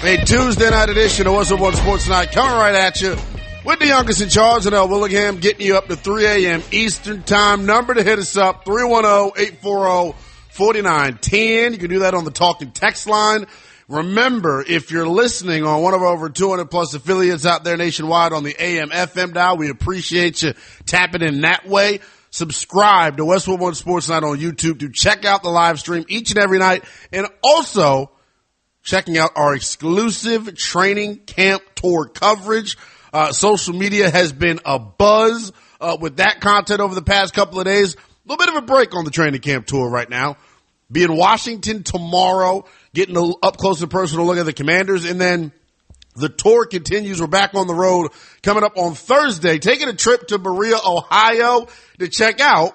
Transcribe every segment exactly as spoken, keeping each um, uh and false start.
A Tuesday night edition of What's Up on Sports Night coming right at you with the youngest in charge and El Willingham, getting you up to three a.m. Eastern Time. Number to hit us up, three one zero, eight four zero, four nine one zero. You can do that on the talk and text line. Remember, if you're listening on one of our over two hundred plus affiliates out there nationwide on the A M F M dial, we appreciate you tapping in that way. Subscribe to Westwood One Sports Night on YouTube to check out the live stream each and every night, and also checking out our exclusive training camp tour coverage. Uh, social media has been a buzz uh, with that content over the past couple of days. A little bit of a break on the training camp tour right now. Be in Washington tomorrow, getting an up close and personal look at the Commanders, and then the tour continues. We're back on the road coming up on Thursday, taking a trip to Berea, Ohio to check out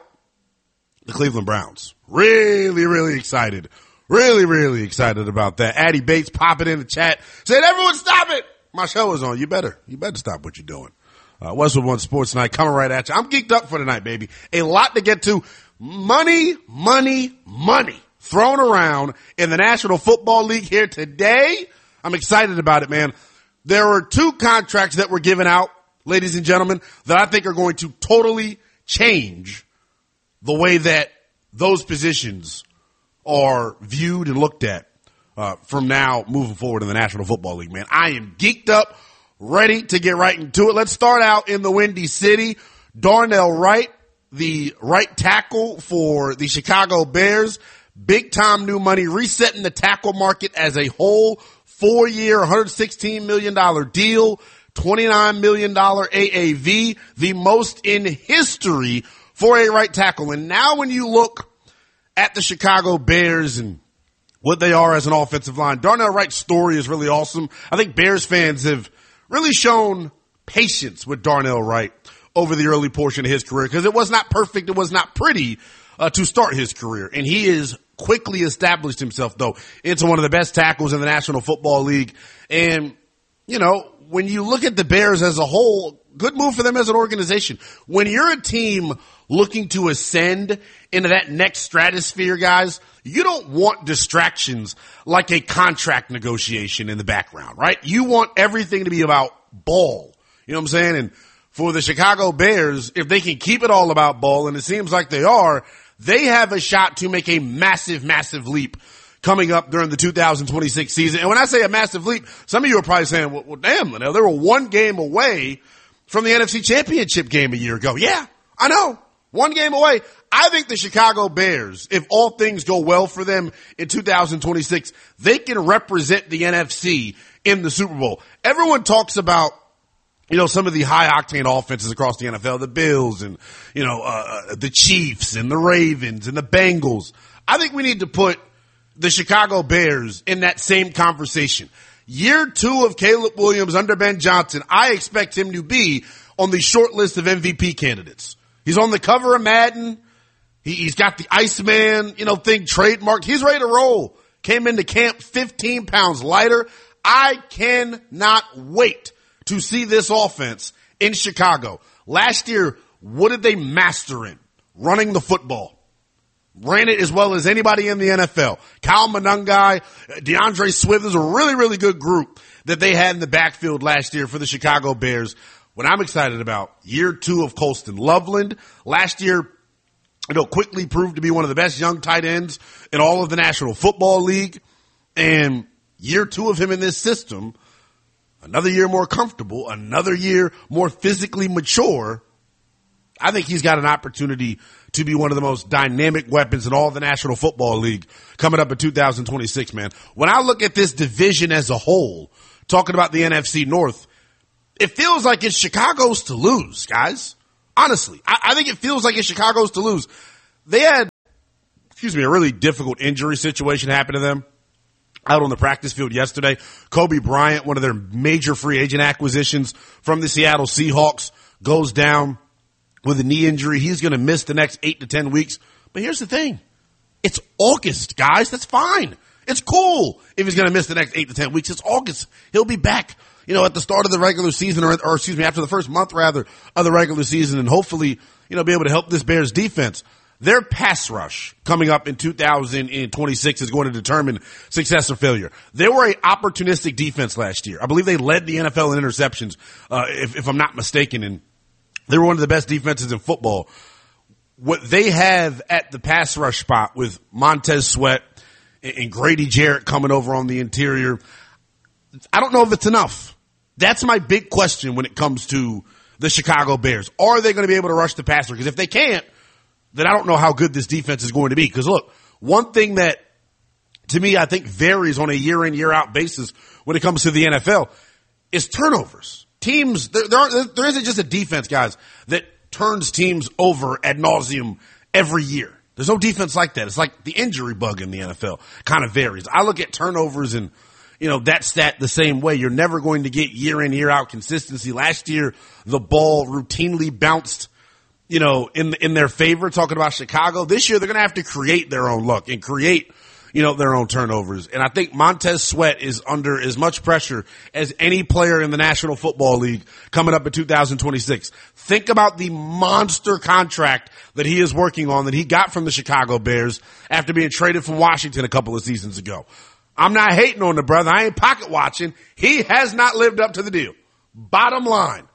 the Cleveland Browns. Really, really excited. Really, really excited about that. Addie Bates popping in the chat, saying, everyone stop it. My show is on. You better, you better stop what you're doing. Uh, Westwood One Sports Night coming right at you. I'm geeked up for tonight, baby. A lot to get to. Money, money, money thrown around in the National Football League here today. I'm excited about it, man. There are two contracts that were given out, ladies and gentlemen, that I think are going to totally change the way that those positions are viewed and looked at uh, from now moving forward in the National Football League, man. I am geeked up, ready to get right into it. Let's start out in the Windy City. Darnell Wright, the right tackle for the Chicago Bears, big time new money, resetting the tackle market as a whole. Four-year, one hundred sixteen million dollars deal, twenty-nine million dollars A A V, the most in history for a right tackle. And now when you look at the Chicago Bears and what they are as an offensive line, Darnell Wright's story is really awesome. I think Bears fans have really shown patience with Darnell Wright over the early portion of his career because it was not perfect, it was not pretty uh, to start his career. And he is quickly established himself, though, into one of the best tackles in the National Football League. And, you know, when you look at the Bears as a whole, good move for them as an organization. When you're a team looking to ascend into that next stratosphere, guys, you don't want distractions like a contract negotiation in the background, right? You want everything to be about ball. You know what I'm saying? And for the Chicago Bears, if they can keep it all about ball, and it seems like they are, they have a shot to make a massive, massive leap coming up during the two thousand twenty-six season. And when I say a massive leap, some of you are probably saying, well, well damn, Linnell, they were one game away from the N F C Championship game a year ago. Yeah, I know. One game away. I think the Chicago Bears, if all things go well for them in two thousand twenty-six, they can represent the N F C in the Super Bowl. Everyone talks about, you know, some of the high-octane offenses across the N F L, the Bills and, you know, uh, the Chiefs and the Ravens and the Bengals. I think we need to put the Chicago Bears in that same conversation. Year two of Caleb Williams under Ben Johnson, I expect him to be on the short list of M V P candidates. He's on the cover of Madden. He, he's got the Iceman, you know, thing trademarked. He's ready to roll. Came into camp fifteen pounds lighter. I cannot wait to see this offense in Chicago. Last year, what did they master in? Running the football. Ran it as well as anybody in the N F L. Kyle Monangai, DeAndre Swift. There's a really, really good group that they had in the backfield last year for the Chicago Bears. What I'm excited about, year two of Colston Loveland. Last year, you know, quickly proved to be one of the best young tight ends in all of the National Football League. And year two of him in this system, another year more comfortable, another year more physically mature. I think he's got an opportunity to be one of the most dynamic weapons in all of the National Football League coming up in two thousand twenty-six, man. When I look at this division as a whole, talking about the N F C North, it feels like it's Chicago's to lose, guys. Honestly, I, I think it feels like it's Chicago's to lose. They had, excuse me, a really difficult injury situation happen to them out on the practice field yesterday. Kobe Bryant, one of their major free agent acquisitions from the Seattle Seahawks, goes down with a knee injury. He's going to miss the next eight to ten weeks. But here's the thing. It's August, guys. That's fine. It's cool if he's going to miss the next eight to ten weeks. It's August. He'll be back, you know, at the start of the regular season or, or excuse me, after the first month rather of the regular season and hopefully, you know, be able to help this Bears defense. Their pass rush coming up in two thousand twenty-six is going to determine success or failure. They were an opportunistic defense last year. I believe they led the N F L in interceptions, uh, if, if I'm not mistaken, and they were one of the best defenses in football. What they have at the pass rush spot with Montez Sweat and Grady Jarrett coming over on the interior, I don't know if it's enough. That's my big question when it comes to the Chicago Bears. Are they going to be able to rush the passer? Because if they can't, then I don't know how good this defense is going to be. Because look, one thing that to me I think varies on a year in, year out basis when it comes to the N F L is turnovers. Teams, there, there, aren't, there isn't just a defense, guys, that turns teams over ad nauseum every year. There's no defense like that. It's like the injury bug in the N F L kind of varies. I look at turnovers and, you know, that stat the same way. You're never going to get year in, year out consistency. Last year, the ball routinely bounced, you know, in in their favor, talking about Chicago. This year, they're going to have to create their own luck and create, you know, their own turnovers. And I think Montez Sweat is under as much pressure as any player in the National Football League coming up in two thousand twenty-six. Think about the monster contract that he is working on that he got from the Chicago Bears after being traded from Washington a couple of seasons ago. I'm not hating on the brother. I ain't pocket watching. He has not lived up to the deal. Bottom line.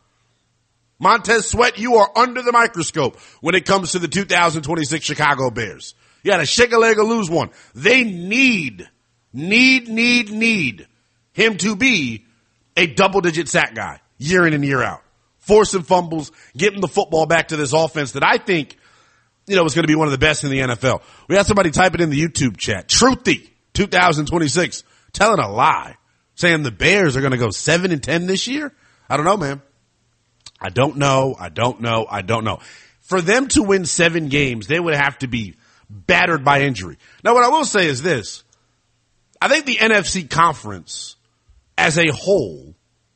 Montez Sweat, you are under the microscope when it comes to the two thousand twenty-six Chicago Bears. You got to shake a leg or lose one. They need, need, need, need him to be a double-digit sack guy year in and year out. Forcing fumbles, getting the football back to this offense that I think, you know, is going to be one of the best in the N F L. We had somebody type it in the YouTube chat. Truthy, two thousand twenty-six, telling a lie, saying the Bears are going to go seven and ten this year. I don't know, man. I don't know. I don't know. I don't know. For them to win seven games, they would have to be battered by injury. Now, what I will say is this. I think the N F C conference as a whole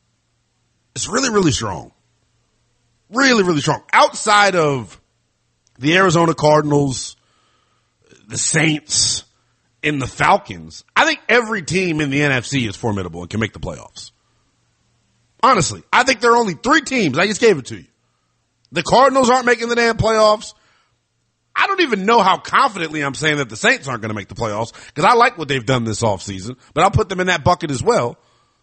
is really, really strong. Really, really strong. Outside of the Arizona Cardinals, the Saints, and the Falcons, I think every team in the N F C is formidable and can make the playoffs. Honestly, I think there are only three teams. I just gave it to you. The Cardinals aren't making the damn playoffs. I don't even know how confidently I'm saying that the Saints aren't going to make the playoffs because I like what they've done this offseason, but I'll put them in that bucket as well.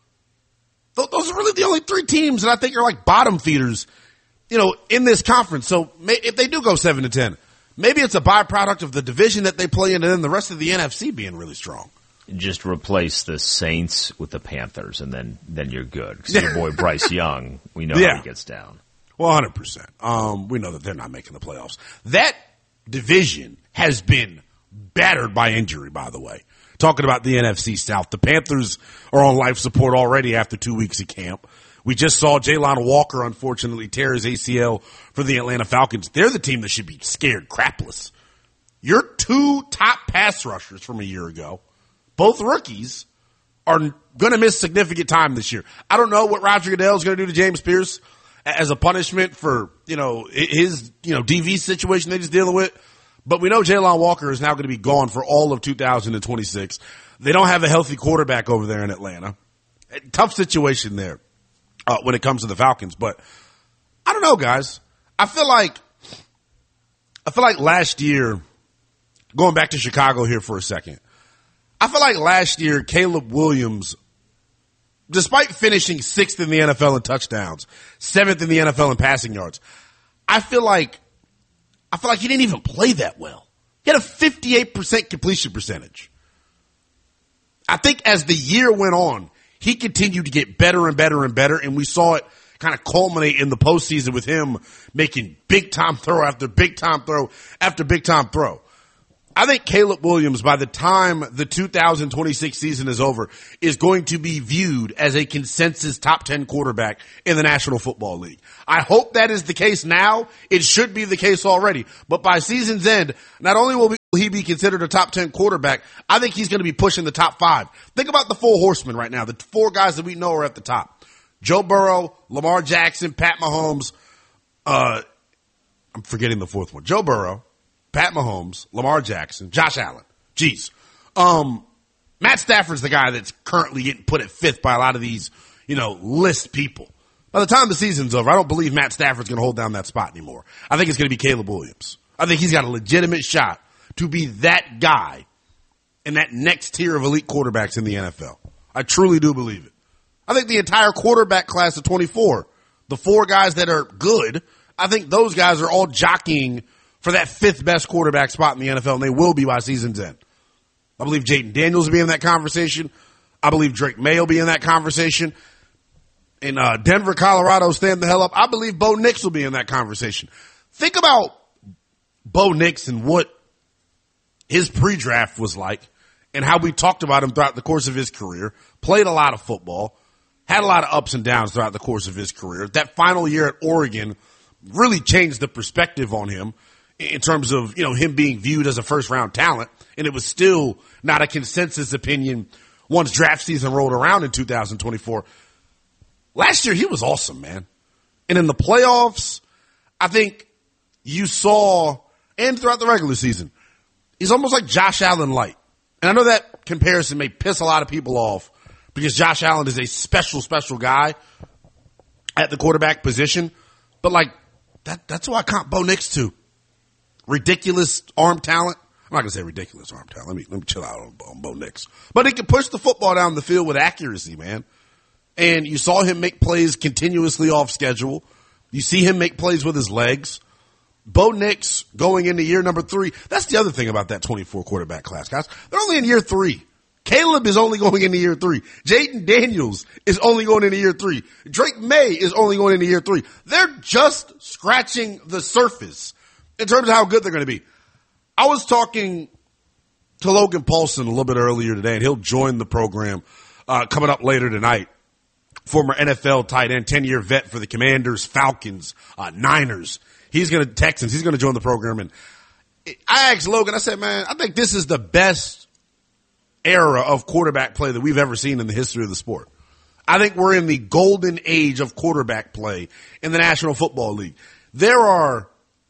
Those are really the only three teams that I think are like bottom feeders, you know, in this conference. So if they do go seven to ten, maybe it's a byproduct of the division that they play in and then the rest of the N F C being really strong. Just replace the Saints with the Panthers, and then, then you're good. Because your boy Bryce Young, we know yeah. how he gets down. Well, one hundred percent. Um, we know that they're not making the playoffs. That division has been battered by injury, by the way. Talking about the N F C South, the Panthers are on life support already after two weeks of camp. We just saw Jalon Walker, unfortunately, tear his A C L for the Atlanta Falcons. They're the team that should be scared crapless. Your two top pass rushers from a year ago, both rookies, are going to miss significant time this year. I don't know what Roger Goodell is going to do to James Pierce as a punishment for, you know, his, you know, D V situation that he's dealing with. But we know Jalon Walker is now going to be gone for all of two thousand twenty-six. They don't have a healthy quarterback over there in Atlanta. Tough situation there uh, when it comes to the Falcons. But I don't know, guys. I feel like, I feel like last year, going back to Chicago here for a second, I feel like last year Caleb Williams, despite finishing sixth in the N F L in touchdowns, seventh in the N F L in passing yards, I feel like I feel like he didn't even play that well. He had a fifty-eight percent completion percentage. I think as the year went on, he continued to get better and better and better, and we saw it kind of culminate in the postseason with him making big-time throw after big-time throw after big-time throw. I think Caleb Williams, by the time the two thousand twenty-six season is over, is going to be viewed as a consensus top ten quarterback in the National Football League. I hope that is the case now. It should be the case already. But by season's end, not only will he be considered a top ten quarterback, I think he's going to be pushing the top five. Think about the four horsemen right now, the four guys that we know are at the top. Joe Burrow, Lamar Jackson, Pat Mahomes. Uh, I'm forgetting the fourth one. Joe Burrow, Pat Mahomes, Lamar Jackson, Josh Allen. Jeez. Um, Matt Stafford's the guy that's currently getting put at fifth by a lot of these, you know, list people. By the time the season's over, I don't believe Matt Stafford's going to hold down that spot anymore. I think it's going to be Caleb Williams. I think he's got a legitimate shot to be that guy in that next tier of elite quarterbacks in the N F L. I truly do believe it. I think the entire quarterback class of twenty-four, the four guys that are good, I think those guys are all jockeying for that fifth best quarterback spot in the N F L, and they will be by season's end. I believe Jayden Daniels will be in that conversation. I believe Drake May will be in that conversation. In uh, Denver, Colorado, stand the hell up. I believe Bo Nix will be in that conversation. Think about Bo Nix and what his pre-draft was like and how we talked about him throughout the course of his career. Played a lot of football. Had a lot of ups and downs throughout the course of his career. That final year at Oregon really changed the perspective on him in terms of, you know, him being viewed as a first-round talent. And it was still not a consensus opinion once draft season rolled around in two thousand twenty-four. Last year, he was awesome, man. And in the playoffs, I think you saw, and throughout the regular season, he's almost like Josh Allen light. And I know that comparison may piss a lot of people off because Josh Allen is a special, special guy at the quarterback position. But, like, that, that's who I comp Bo Nix to. Ridiculous arm talent. I'm not going to say ridiculous arm talent. Let me, let me chill out on, on Bo Nix. But he can push the football down the field with accuracy, man. And you saw him make plays continuously off schedule. You see him make plays with his legs. Bo Nix going into year number three. That's the other thing about that twenty-four quarterback class, guys. They're only in year three. Caleb is only going into year three. Jayden Daniels is only going into year three. Drake May is only going into year three. They're just scratching the surface in terms of how good they're going to be. I was talking to Logan Paulson a little bit earlier today, and he'll join the program uh, coming up later tonight. Former N F L tight end, ten-year vet for the Commanders, Falcons, uh, Niners. He's going to, Texans, he's going to join the program. And I asked Logan, I said, man, I think this is the best era of quarterback play that we've ever seen in the history of the sport. I think we're in the golden age of quarterback play in the National Football League. There are,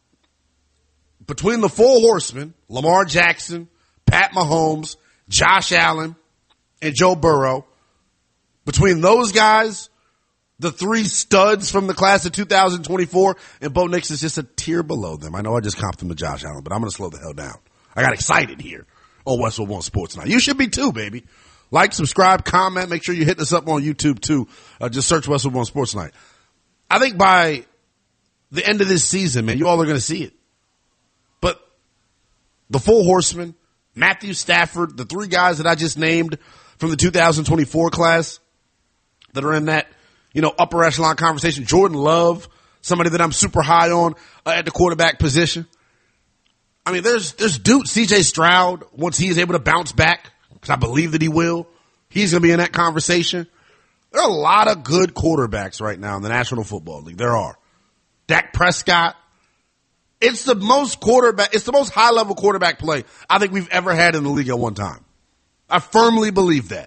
between the four horsemen, Lamar Jackson, Pat Mahomes, Josh Allen, and Joe Burrow, between those guys, the three studs from the class of two thousand twenty-four, and Bo Nix is just a tier below them. I know I just comped him to Josh Allen, but I'm going to slow the hell down. I got excited here on Westwood One Sports Night. You should be too, baby. Like, subscribe, comment. Make sure you hit us up on YouTube too. Uh, just search Westwood One Sports Night. I think by the end of this season, man, you all are going to see it. But the four horsemen, Matthew Stafford, the three guys that I just named from the two thousand twenty-four class that are in that, you know, upper echelon conversation. Jordan Love, somebody that I'm super high on uh, at the quarterback position. I mean, there's, there's dude, C J Stroud, once he is able to bounce back, because I believe that he will, he's going to be in that conversation. There are a lot of good quarterbacks right now in the National Football League. There are. Dak Prescott. It's the most quarterback, it's the most high level quarterback play I think we've ever had in the league at one time. I firmly believe that.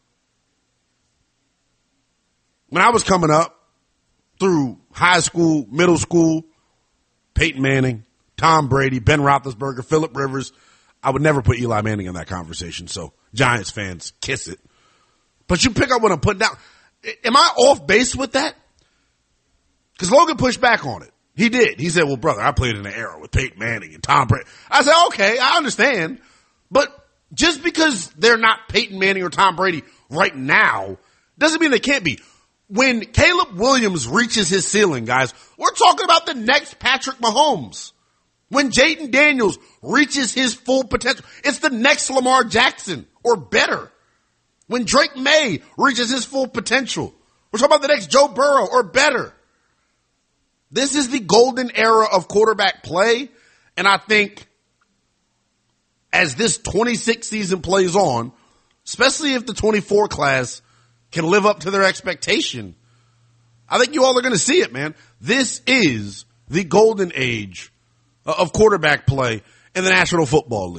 When I was coming up through high school, middle school, Peyton Manning, Tom Brady, Ben Roethlisberger, Phillip Rivers, I would never put Eli Manning in that conversation. So Giants fans, kiss it. But you pick up what I'm putting down. Am I off base with that? Because Logan pushed back on it. He did. He said, well, brother, I played in an era with Peyton Manning and Tom Brady. I said, okay, I understand. But just because they're not Peyton Manning or Tom Brady right now doesn't mean they can't be. When Caleb Williams reaches his ceiling, guys, we're talking about the next Patrick Mahomes. When Jayden Daniels reaches his full potential, it's the next Lamar Jackson or better. When Drake May reaches his full potential, we're talking about the next Joe Burrow or better. This is the golden era of quarterback play, and I think as this twenty-six season plays on, especially if the twenty-four class can live up to their expectation, I think you all are going to see it, man. This is the golden age of quarterback play in the National Football League.